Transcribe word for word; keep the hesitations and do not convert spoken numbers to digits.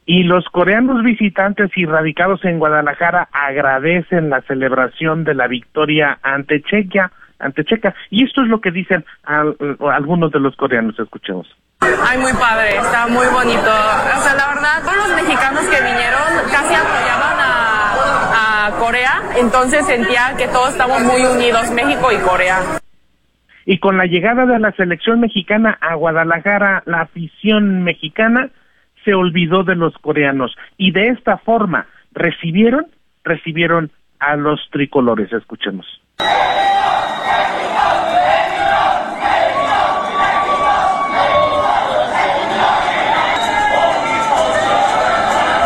Y los coreanos visitantes y radicados en Guadalajara agradecen la celebración de la victoria ante Chequia, ante Checa. Y esto es lo que dicen al, algunos de los coreanos. Escuchemos. Ay, muy padre, está muy bonito. O sea, la verdad, todos los mexicanos que vinieron casi apoyaban a, a Corea, entonces sentía que todos estamos muy unidos, México y Corea. Y con la llegada de la selección mexicana a Guadalajara, la afición mexicana se olvidó de los coreanos. Y de esta forma recibieron, recibieron a los tricolores. Escuchemos.